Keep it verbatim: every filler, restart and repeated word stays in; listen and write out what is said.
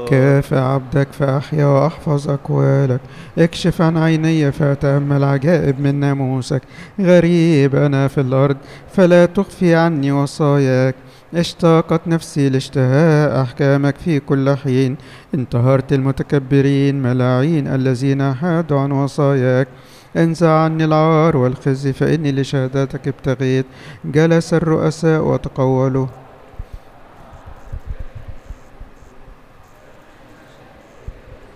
كافئ عبدك فأحيا وأحفظ أقوالك. اكشف عن عيني فأتأمل عجائب من ناموسك. غريب أنا في الأرض فلا تخفي عني وصاياك. اشتاقت نفسي لاشتهاء أحكامك في كل حين. انتهرت المتكبرين ملاعين الذين حادوا عن وصاياك. انزع عني العار والخزي فإني لشهادتك ابتغيت. جلس الرؤساء وتقولوا